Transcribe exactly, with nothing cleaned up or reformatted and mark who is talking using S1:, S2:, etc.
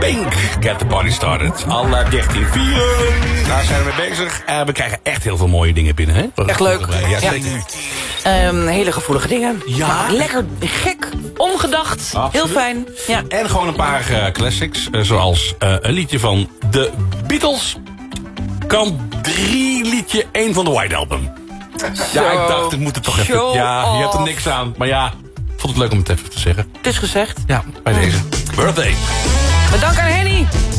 S1: Pink, Get the Party Started. Al uh, dertien vier. Daar zijn we mee bezig. Uh, we krijgen echt heel veel mooie dingen binnen, hè?
S2: Echt leuk.
S1: Ja, zeker.
S2: Ja. Um, hele gevoelige dingen.
S1: Ja.
S2: Maar lekker gek, ongedacht.
S1: Absoluut.
S2: Heel fijn. Ja.
S1: En gewoon een paar uh, classics. Uh, zoals uh, een liedje van de Beatles. Kant drie, liedje één van de White Album.
S2: Zo.
S1: Ja, ik dacht, ik moet het toch even...
S2: Show
S1: Ja, je hebt er
S2: off.
S1: niks aan. Maar ja, ik vond het leuk om het even te zeggen.
S2: Het is gezegd.
S1: Ja, bij deze. Birthday.
S2: Bedankt aan Henny.